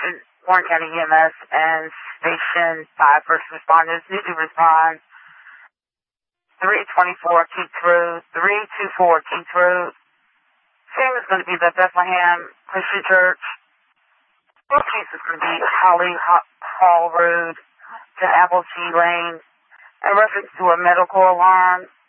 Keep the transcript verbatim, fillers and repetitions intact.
Attention, Warren County E M S and Station five first responders need to respond. three twenty-four Keats Road, three twenty-four Keats Road. Same is going to be the Bethlehem Christian Church. This case is going to be Holly Hall Road to Appletree Lane. In reference to a medical alarm,